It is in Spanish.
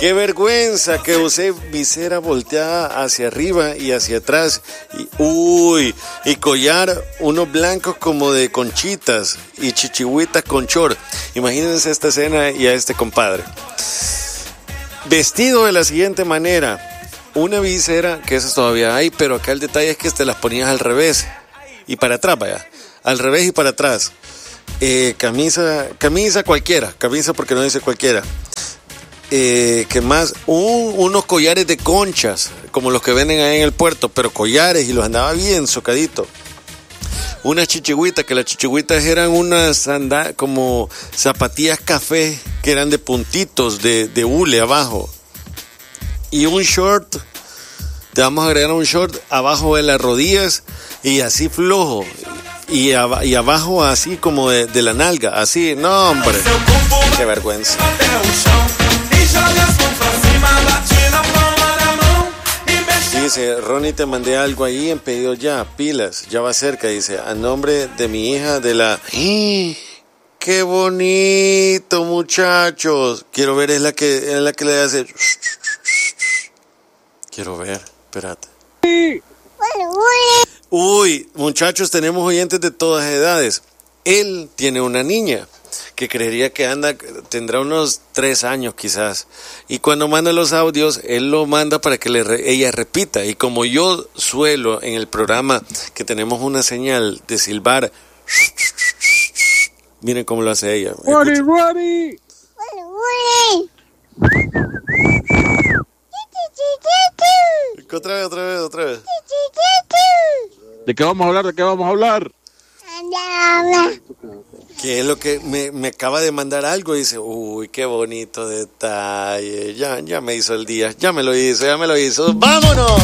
Qué vergüenza que usé visera volteada hacia arriba y hacia atrás. Y collar unos blancos como de conchitas y chichihuitas con short. Imagínense esta escena y a este compadre. Vestido de la siguiente manera. Una visera, que esas todavía hay, pero acá el detalle es que te las ponías al revés y para atrás, vaya. Al revés y para atrás. Camisa cualquiera. Camisa porque no dice cualquiera. ¿Qué más? Unos collares de conchas, como los que venden ahí en el puerto, pero collares, y los andaba bien socadito. Unas chichigüitas, que las chichigüitas eran unas como zapatillas café, que eran de puntitos, de hule abajo. Y un short, te vamos a agregar un short abajo de las rodillas, y así flojo, y abajo así como de la nalga, así, no hombre, qué vergüenza. Dice, Ronnie, te mandé algo ahí en pedido ya, pilas, ya va cerca, dice, a nombre de mi hija de la... ¡Qué bonito, muchachos! Quiero ver, es la que le hace... Quiero ver, espérate. Uy, muchachos, tenemos oyentes de todas edades. Él tiene una niña que creería que tendrá unos 3 años quizás. Y cuando manda los audios, él lo manda para que ella repita. Y como yo suelo en el programa que tenemos una señal de silbar, miren cómo lo hace ella. ¡Wari! Otra vez. ¿De qué vamos a hablar? Que es lo que me acaba de mandar algo. Dice, uy, qué bonito detalle. Ya me hizo el día. Ya me lo hizo. ¡Vámonos!